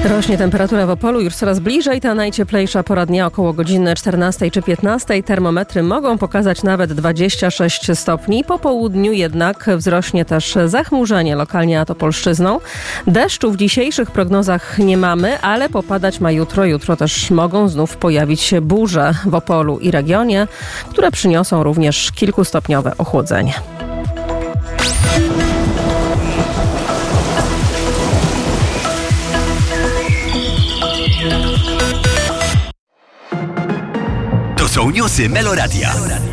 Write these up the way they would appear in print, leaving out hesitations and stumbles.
Rośnie temperatura w Opolu już coraz bliżej. Ta najcieplejsza pora dnia około godziny 14 czy 15. Termometry mogą pokazać nawet 26 stopni. Po południu jednak wzrośnie też zachmurzenie lokalnie nad Opolszczyzną. Deszczu w dzisiejszych prognozach nie mamy, ale popadać ma jutro. Jutro też mogą znów pojawić się burze w Opolu i regionie, które przyniosą również kilkustopniowe ochłodzenie. To są newsy Meloradia.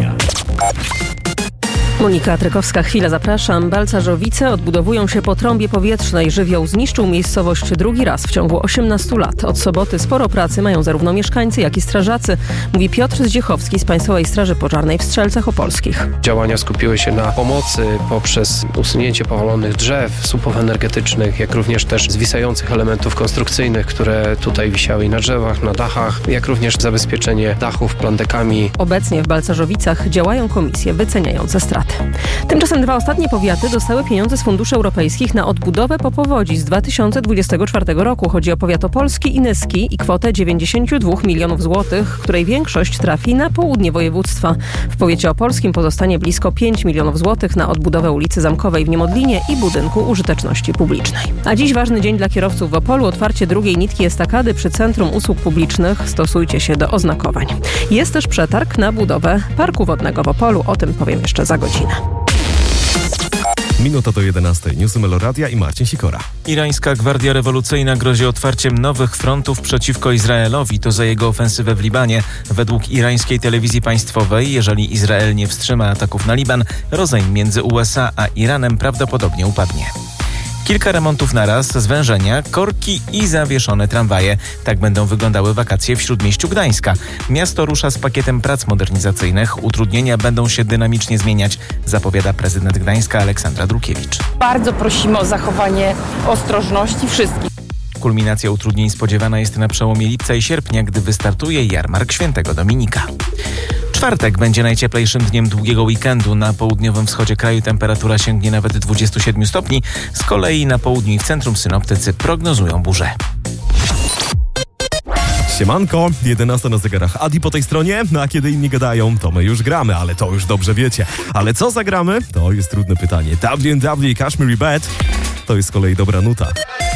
Monika Trykowska, chwilę zapraszam. Balcarzowice odbudowują się po trąbie powietrznej. Żywioł zniszczył miejscowość drugi raz w ciągu 18 lat. Od soboty sporo pracy mają zarówno mieszkańcy, jak i strażacy, mówi Piotr Zdziechowski z Państwowej Straży Pożarnej w Strzelcach Opolskich. Działania skupiły się na pomocy poprzez usunięcie powalonych drzew, słupów energetycznych, jak również też zwisających elementów konstrukcyjnych, które tutaj wisiały na drzewach, na dachach, jak również zabezpieczenie dachów plandekami. Obecnie w Balcarzowicach działają komisje wyceniające straty. Tymczasem dwa ostatnie powiaty dostały pieniądze z funduszy europejskich na odbudowę po powodzi z 2024 roku. Chodzi o powiat opolski i nyski i kwotę 92 milionów złotych, której większość trafi na południe województwa. W powiecie opolskim pozostanie blisko 5 milionów złotych na odbudowę ulicy Zamkowej w Niemodlinie i budynku użyteczności publicznej. A dziś ważny dzień dla kierowców w Opolu. Otwarcie drugiej nitki estakady przy Centrum Usług Publicznych. Stosujcie się do oznakowań. Jest też przetarg na budowę parku wodnego w Opolu. O tym powiem jeszcze za godzinę. Minuta do 11. Newsy Meloradia i Marcin Sikora. Irańska Gwardia Rewolucyjna grozi otwarciem nowych frontów przeciwko Izraelowi. To za jego ofensywę w Libanie. Według irańskiej telewizji państwowej, jeżeli Izrael nie wstrzyma ataków na Liban, rozejm między USA a Iranem prawdopodobnie upadnie. Kilka remontów naraz, zwężenia, korki i zawieszone tramwaje. Tak będą wyglądały wakacje w Śródmieściu Gdańska. Miasto rusza z pakietem prac modernizacyjnych. Utrudnienia będą się dynamicznie zmieniać, zapowiada prezydent Gdańska Aleksandra Drukiewicz. Bardzo prosimy o zachowanie ostrożności wszystkich. Kulminacja utrudnień spodziewana jest na przełomie lipca i sierpnia, gdy wystartuje jarmark Świętego Dominika. Czwartek będzie najcieplejszym dniem długiego weekendu. Na południowym wschodzie kraju temperatura sięgnie nawet 27 stopni. Z kolei na południu i w centrum synoptycy prognozują burzę. Siemanko, 11 na zegarach Adi po tej stronie, a kiedy inni gadają, to my już gramy, ale to już dobrze wiecie. Ale co zagramy? To jest trudne pytanie. WNW Kashmiri Bad to jest z kolei dobra nuta.